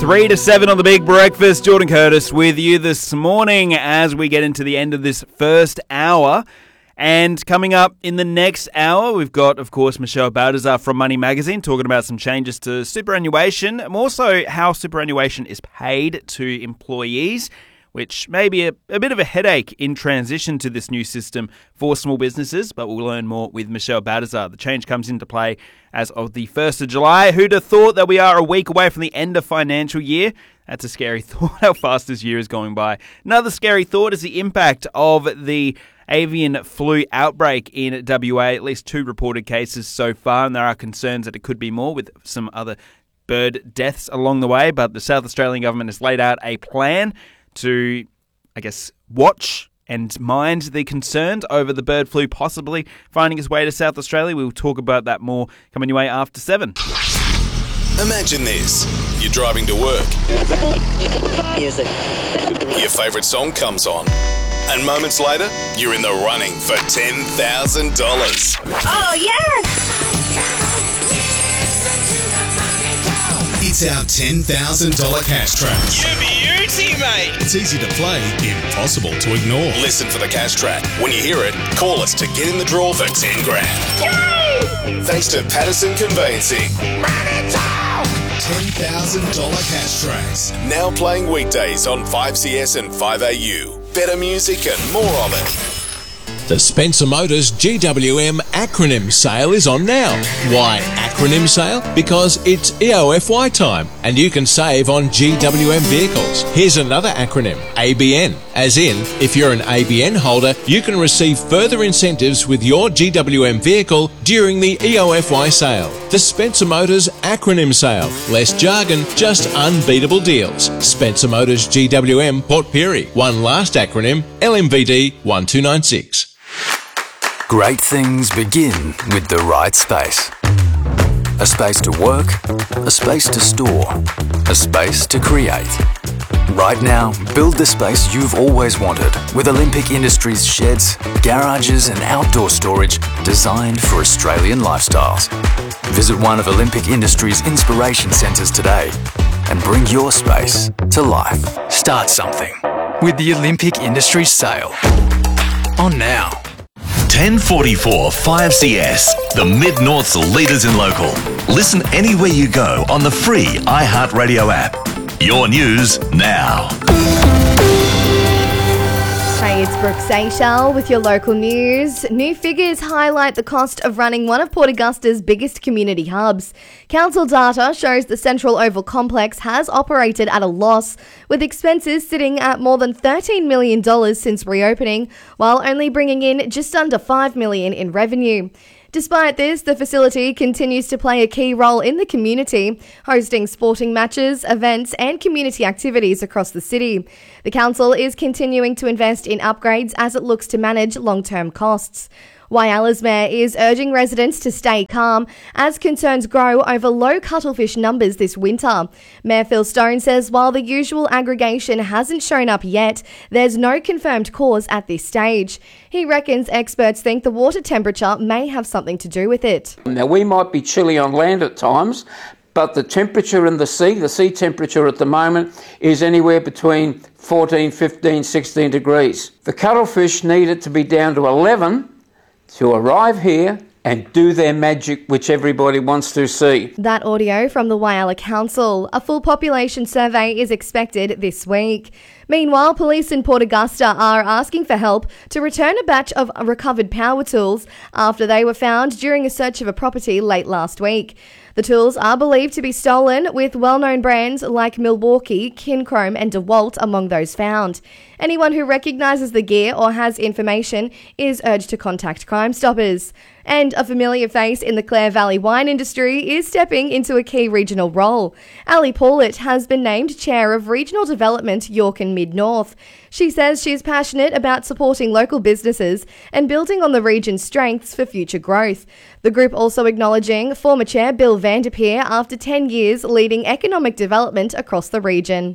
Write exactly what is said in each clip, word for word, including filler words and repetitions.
Three to seven on the Big Breakfast. Jordan Curtis with you this morning as we get into the end of this first hour. And coming up in the next hour, we've got, of course, Michelle Baldassar from Money Magazine talking about some changes to superannuation, more so how superannuation is paid to employees, which may be a, a bit of a headache in transition to this new system for small businesses, but we'll learn more with Michelle Baldassar. The change comes into play as of the first of July. Who'd have thought that we are a week away from the end of financial year? That's a scary thought, how fast this year is going by. Another scary thought is the impact of the avian flu outbreak in W A. At least two reported cases so far, and there are concerns that it could be more with some other bird deaths along the way. But the South Australian government has laid out a plan to, I guess, watch and mind the concerns over the bird flu possibly finding its way to South Australia. We'll talk about that more coming your way after seven. Imagine this. You're driving to work. Music. Your favourite song comes on. And moments later, you're in the running for ten thousand dollars. Oh, yes! It's our ten thousand dollars cash track. You beauty, mate! It's easy to play, impossible to ignore. Listen for the cash track. When you hear it, call us to get in the draw for ten grand. Yay! Thanks to Patterson Conveyancing. ten thousand dollars cash tracks. Now playing weekdays on five C S and five A U. Better music and more of it. The Spencer Motors G W M acronym sale is on now. Why acronym sale? Because it's E O F Y time and you can save on G W M vehicles. Here's another acronym, A B N. As in, if you're an A B N holder, you can receive further incentives with your G W M vehicle during the E O F Y sale. The Spencer Motors acronym sale. Less jargon, just unbeatable deals. Spencer Motors G W M Port Pirie. One last acronym, L M V D one two nine six. Great things begin with the right space. A space to work, a space to store, a space to create. Right now, build the space you've always wanted with Olympic Industries sheds, garages and outdoor storage designed for Australian lifestyles. Visit one of Olympic Industries' inspiration centres today and bring your space to life. Start something with the Olympic Industries sale. On now. ten forty-four five C S, the Mid-North's leaders in local. Listen anywhere you go on the free iHeartRadio app. Your news now. Hey, it's Brooke Seychelles with your local news. New figures highlight the cost of running one of Port Augusta's biggest community hubs. Council data shows the Central Oval Complex has operated at a loss, with expenses sitting at more than thirteen million dollars since reopening, while only bringing in just under five million dollars in revenue. Despite this, the facility continues to play a key role in the community, hosting sporting matches, events and community activities across the city. The council is continuing to invest in upgrades as it looks to manage long-term costs. Wyalla's mayor is urging residents to stay calm as concerns grow over low cuttlefish numbers this winter. Mayor Phil Stone says while the usual aggregation hasn't shown up yet, there's no confirmed cause at this stage. He reckons experts think the water temperature may have something to do with it. Now, we might be chilly on land at times, but the temperature in the sea, the sea temperature at the moment, is anywhere between fourteen, fifteen, sixteen degrees. The cuttlefish need it to be down to eleven to arrive here and do their magic, which everybody wants to see. That audio from the Whyalla Council. A full population survey is expected this week. Meanwhile, police in Port Augusta are asking for help to return a batch of recovered power tools after they were found during a search of a property late last week. The tools are believed to be stolen, with well-known brands like Milwaukee, Kinchrome and DeWalt among those found. Anyone who recognises the gear or has information is urged to contact Crime Stoppers. And a familiar face in the Clare Valley wine industry is stepping into a key regional role. Ali Paulett has been named Chair of Regional Development York and Mid-North. She says she is passionate about supporting local businesses and building on the region's strengths for future growth. The group also acknowledging former Chair Bill Vanderpeer after ten years leading economic development across the region.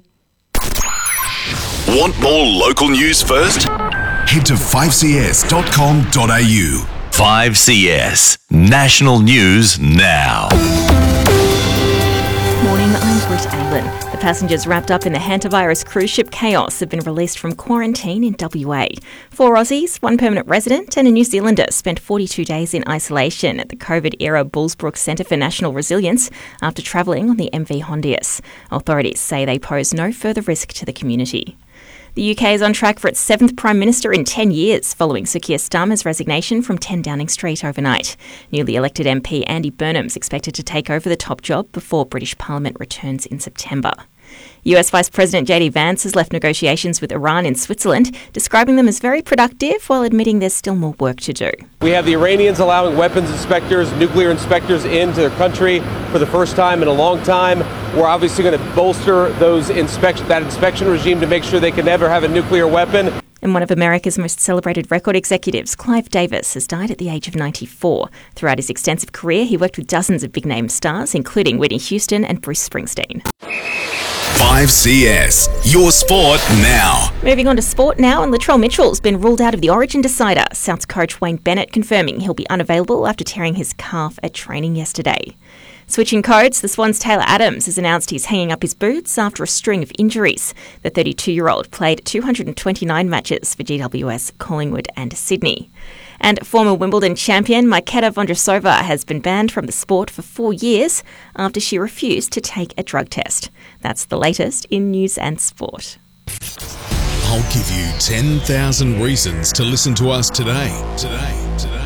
Want more local news first? Head to five c s dot com dot a u. five C S, national news now. morning, I'm Britt Aylan. The passengers wrapped up in the hantavirus cruise ship Chaos have been released from quarantine in W A. Four Aussies, one permanent resident and a New Zealander spent forty-two days in isolation at the COVID-era Bullsbrook Centre for National Resilience after travelling on the M V Hondius. Authorities say they pose no further risk to the community. The U K is on track for its seventh Prime Minister in ten years, following Sir Keir Starmer's resignation from ten Downing Street overnight. Newly elected M P Andy Burnham's expected to take over the top job before British Parliament returns in September. U S Vice President J D Vance has left negotiations with Iran in Switzerland, describing them as very productive while admitting there's still more work to do. We have the Iranians allowing weapons inspectors, nuclear inspectors into their country for the first time in a long time. We're obviously going to bolster those inspection, that inspection regime to make sure they can never have a nuclear weapon. And one of America's most celebrated record executives, Clive Davis, has died at the age of ninety-four. Throughout his extensive career, he worked with dozens of big-name stars, including Whitney Houston and Bruce Springsteen. five C S, your sport now. Moving on to sport now, and Latrell Mitchell's been ruled out of the Origin decider. Souths coach Wayne Bennett confirming he'll be unavailable after tearing his calf at training yesterday. Switching codes, the Swans' Taylor Adams has announced he's hanging up his boots after a string of injuries. The thirty-two-year-old played two hundred twenty-nine matches for G W S, Collingwood and Sydney. And former Wimbledon champion Majketa Vondrousova has been banned from the sport for four years after she refused to take a drug test. That's the latest in news and sport. I'll give you ten thousand reasons to listen to us today. Today, today.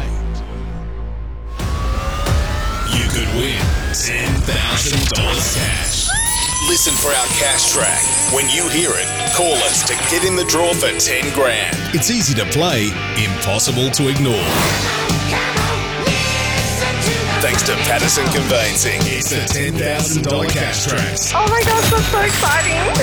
You could win ten thousand dollars cash. Listen for our cash track. When you hear it, call us to get in the draw for ten grand. It's easy to play, impossible to ignore. Thanks to Patterson Conveyancing, it's the ten thousand dollars cash tracks. Oh my gosh, that's so exciting.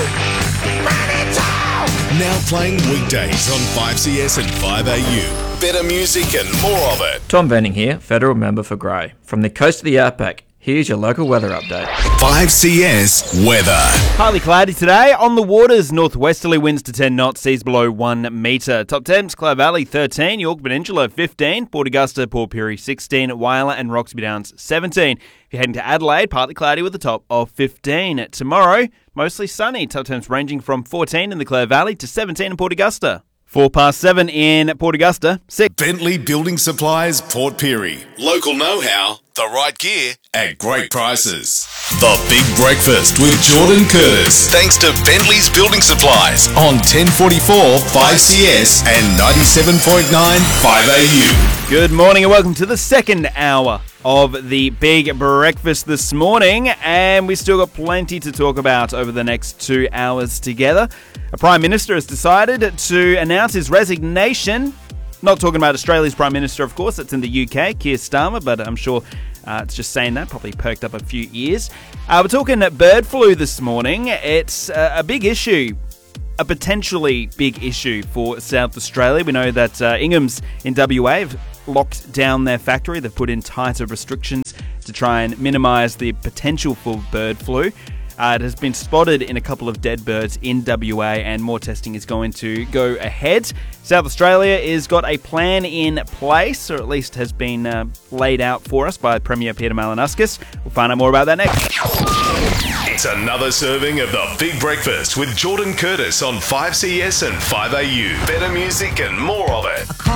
Now playing weekdays on five C S and five A U. Better music and more of it. Tom Venning here, federal member for Grey. From the coast to the outback, here's your local weather update. five C S weather. Partly cloudy today. On the waters, northwesterly winds to ten knots, seas below one metre. Top temps, Clare Valley thirteen, York Peninsula fifteen, Port Augusta, Port Pirie sixteen, Whyalla and Roxby Downs seventeen. If you're heading to Adelaide, partly cloudy with a top of fifteen. Tomorrow, mostly sunny. Top temps ranging from fourteen in the Clare Valley to seventeen in Port Augusta. Four past seven in Port Augusta. Six. Bentley Building Supplies, Port Pirie. Local know-how, the right gear at great prices. The Big Breakfast with Jordan Curtis. Thanks to Bentley's Building Supplies on ten forty-four five C S and ninety-seven point nine five A U. Good morning and welcome to the second hour of the Big Breakfast this morning, and we still got plenty to talk about over the next two hours together. A Prime Minister has decided to announce his resignation. Not talking about Australia's Prime Minister, of course, that's in the U K, Keir Starmer, but I'm sure uh, it's just saying that, probably perked up a few ears. Uh, we're talking bird flu this morning. It's uh, a big issue. A potentially big issue for South Australia. We know that uh, Ingham's in W A have locked down their factory. They've put in tighter restrictions to try and minimise the potential for bird flu. Uh, it has been spotted in a couple of dead birds in W A, and more testing is going to go ahead. South Australia has got a plan in place, or at least has been uh, laid out for us by Premier Peter Malinauskas. We'll find out more about that next. It's another serving of the Big Breakfast with Jordan Curtis on five C S and five A U. Better music and more of it.